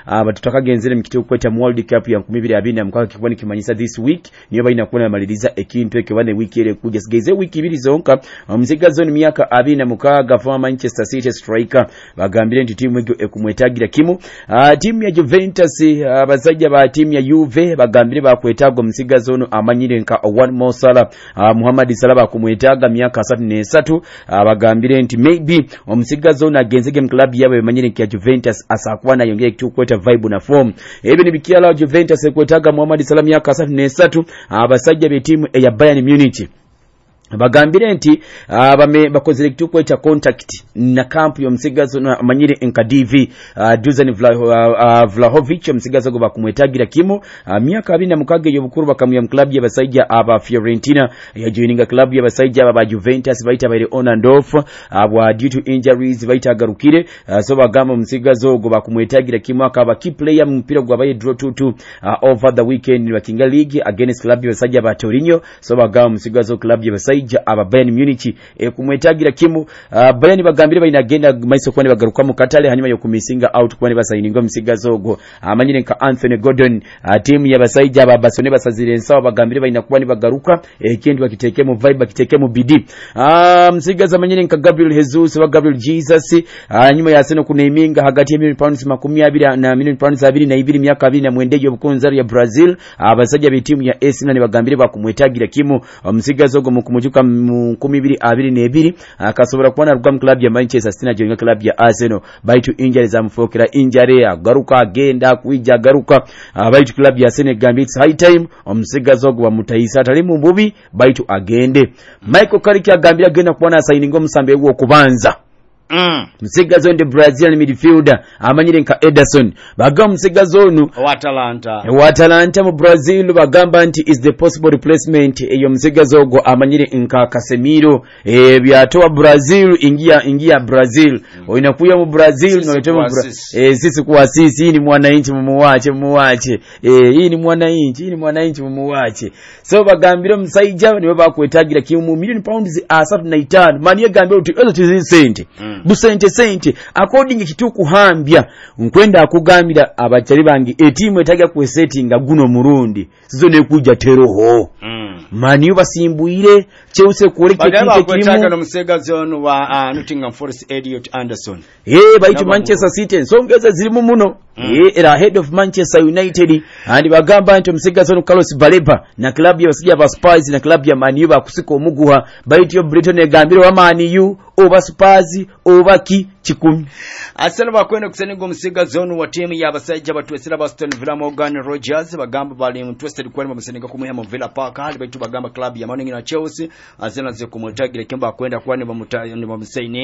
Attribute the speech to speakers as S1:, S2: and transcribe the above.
S1: batutakagenze mu kitego kweta World Cup ya 2024 kibone kimanyisa this week niyo bayina kuona maliriza ekintu ekibane week ere kugesigeze week 2 zonka omuziga zone myaka 26 for Manchester City striker bagambire nti timu egyo ekumwetagira kimu timu ya Juventus abazajja ba timu ya Juve bagambire bakwetaga omuziga zone amanyire nka one more Salah Muhammad Salah bakumwetaga myaka 33 bagambire nti maybe omuziga zone agenze game club yabo bemanyire nka Juventus asakwana yongeye kweta vibe na form ebe nibikiala Juventus ekwetaga Muhammad Salah myaka 33 abasajja be timu ya Bayern Munich bagambire nti bakozere kituko cha contact na camp yo msigazo na manyire enkadivi Dusan Vlahovic msigazo go bakumwetagira kimo myaka 26 yo bukuru bakamuya mu club y'abasajja aba Fiorentina ya joininga club y'abasajja aba Juventus baita bare on and off aba due to injuries baita garukire so bagamba msigazo go bakumwetagira kimo akaba key player mu mpira gwa baye draw 2 over the weekend bakinga league against club y'abasajja ba Torino so bagamba msigazo club y'abasajja aba Bayern Munich kumwetagira kimu Bayern bagambire bayinagenda maiso kwani bagaruka mu Katale hanyuma yo kumisinga out kwani basayininga msigazogo amanyire nka Anthony Gordon team y'abasajja aba Barcelona basazire nsawa bagambire bayinakwani bagaruka ekindi bakiteke mu vibe bakiteke mu bidi msigaza amanyire nka Gabriel Jesus wa Gabriel Jesus hanyuma ya Arsenal kunaiminga hagati ya £20 na £22 myaka 2 na mwendejo bukunzari ya Brazil abasajja be team ya Arsenal bagambire bakumwetagira kimu msigazogo mu 2022 akasobora kubona rugam club ya Manchester City na joinga club ya Arsenal baitu injuries amfokera injury agaruka agenda kuija garuka baitu club ya Arsenal gambye it's high time omusigazo gwa mutayisa atali mu bubi baitu agende Michael Carrick agambye agenda kubona signing omusambe wo kubanza msigazo ndi Brazilian midfielder amanyire nka Ederson bagamba msigazo onu wa Atalanta mu Brazil bagamba nti is the possible replacement eyo msigazo go amanyire nka Casemiro byatoa Brazil ingia Brazil inakuya mu Brazil no sisi kuasisi ni mwananchi mumuwache hii ni mwananchi mumuwache so bagambira msaija niwe bakwetagira kimu million pounds £35 mani gambira uti ezo tizisente busente according kituku hambya nkwenda akugambira abachari bangi etimu etaga ku setting guno murundi sizo ne kujja teroho mani basimbuire cheuse kureke kite
S2: kimu no musega zone wa Nottingham Forest Elliot Anderson
S1: baitu Manchester City songeza zilimu muno era head of Manchester United and bagamba nti musega zone Carlos Baleba na club ya basija ba Spurs na club ya Man U bakusika omuguha baitu yo Brighton egambira wa Man U oba Spurs oba kikumi
S2: Arsenal bakwenda kusenenga musega zone wa team ya basajja batwesera ba Aston Villa Morgan Rogers bagamba bali interested kwenda musenenga kumuya mu Villa Park hali baitu bagamba club ya Man U na Chelsea Arsenal ze kumutagira kimba kwenda kwani bamusaini